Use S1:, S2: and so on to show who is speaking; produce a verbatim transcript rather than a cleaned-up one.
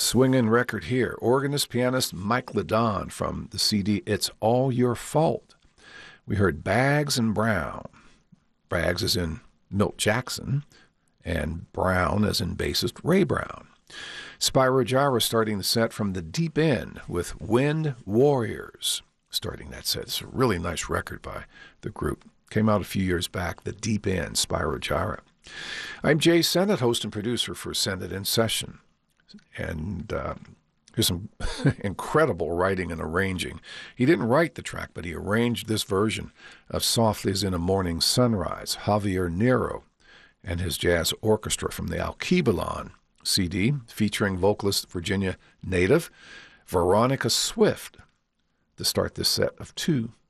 S1: Swinging record here. Organist, pianist Mike Ledon from the C D It's All Your Fault. We heard Baggs and Brown. Baggs as in Milt Jackson, and Brown as in bassist Ray Brown. Spyro Gyra starting the set from the Deep End with Wind Warriors. Starting that set. It's a really nice record by the group. Came out a few years back, The Deep End, Spyro Gyra. I'm Jay Sennett, host and producer for Sennett in Session. And uh, here's some incredible writing and arranging. He didn't write the track, but he arranged this version of Softly as in a Morning Sunrise, Javier Nero, and his jazz orchestra from the Alkebulan C D, featuring vocalist Virginia native Veronica Swift, to start this set of two